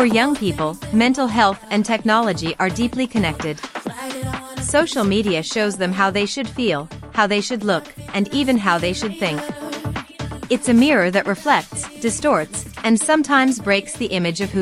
For young people, mental health and technology are deeply connected. Social media shows them how they should feel, how they should look, and even how they should think. It's a mirror that reflects, distorts, and sometimes breaks the image of who